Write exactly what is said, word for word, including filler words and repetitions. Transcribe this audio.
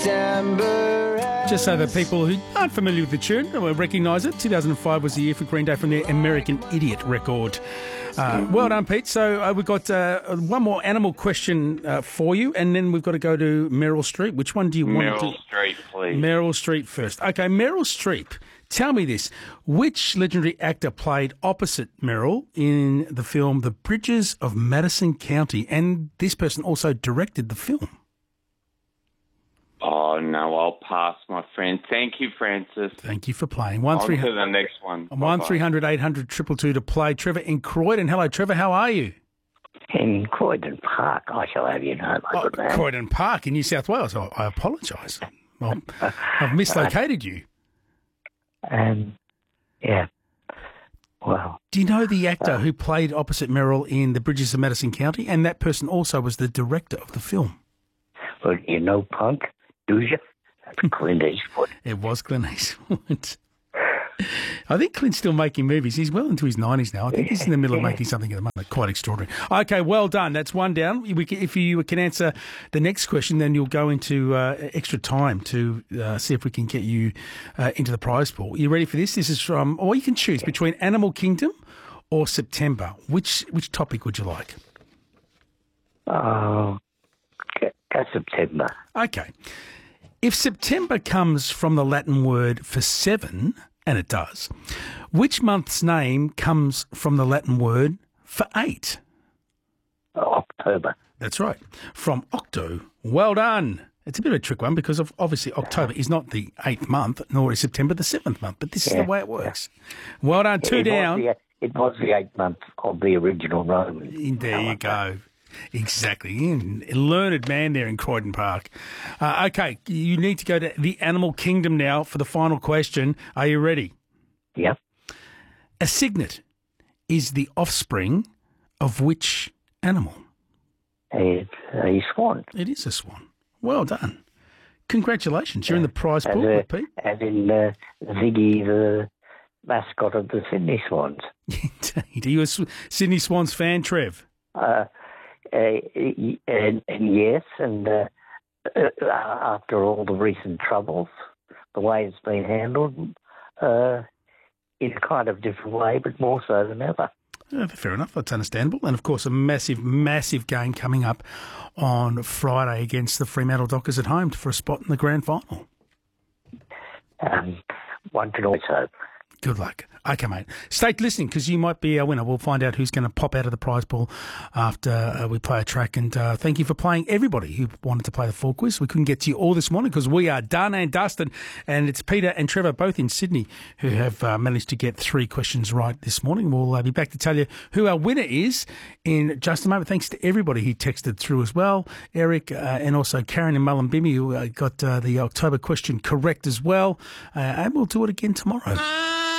Just so that people who aren't familiar with the tune will recognise it, two thousand five was the year for Green Day from their American Idiot record. Uh, well done, Pete. So uh, we've got uh, one more animal question uh, for you, and then we've got to go to Meryl Streep. Which one do you want Meryl to do? Streep, please. Meryl Streep first. Okay, Meryl Streep. Tell me this. Which legendary actor played opposite Meryl in the film The Bridges of Madison County? And this person also directed the film. Oh, no, I'll pass, my friend. Thank you, Francis. Thank you for playing. One On three to the next one. One three hundred eight hundred two two two to play. Trevor in Croydon. Hello, Trevor. How are you? In Croydon Park, I shall have you know, my Oh, good man. Croydon Park in New South Wales. I, I apologise. Well, I've mislocated you. Um, yeah. Well, Do you know the actor who played opposite Meryl in The Bridges of Madison County? And that person also was the director of the film. well, you know Punk, do you? That's Clint Eastwood. It was Clint Eastwood. I think Clint's still making movies. He's well into his nineties now. I think he's in the middle of making something at the moment. Quite extraordinary. Okay, well done. That's one down. We can, if you can answer the next question, then you'll go into uh, extra time to uh, see if we can get you uh, into the prize pool. You ready for this? This is from, or you can choose between Animal Kingdom or September. Which which topic would you like? Oh, uh, September. Okay. If September comes from the Latin word for seven, and it does, which month's name comes from the Latin word for eight? October. That's right. From octo. Well done. It's a bit of a trick one because of, obviously October is not the eighth month, nor is September the seventh month, but this Yeah, is the way it works. Well done. Two it down. Was the, it was the eighth month of the original Roman. There you go. Exactly. Learned man there in Croydon Park. Uh, okay, you need to go to the Animal Kingdom now for the final question. Are you ready? Yep. A cygnet is the offspring of which animal? It's a swan. It is a swan. Well done. Congratulations. You're in the prize As, pool, a, Pete. as in uh, Ziggy, the mascot of the Sydney Swans. Indeed. Are you a Sw- Sydney Swans fan, Trev? Uh, uh, and, and yes, and uh, uh, after all the recent troubles, the way it's been handled, uh, in a kind of different way, but more so than ever. Yeah, fair enough. That's understandable. And, of course, a massive, massive game coming up on Friday against the Fremantle Dockers at home for a spot in the grand final. Um, one can always hope. Good luck. Okay, mate. Stay listening because you might be a winner. We'll find out who's going to pop out of the prize pool after uh, we play a track. And uh, thank you for playing, everybody who wanted to play the full quiz. We couldn't get to you all this morning because we are done and dusted. And it's Peter and Trevor, both in Sydney, who have uh, managed to get three questions right this morning. We'll uh, be back to tell you who our winner is in just a moment. Thanks to everybody who texted through as well. Eric uh, and also Karen and Mullumbimby who uh, got uh, the October question correct as well. Uh, and we'll do it again tomorrow.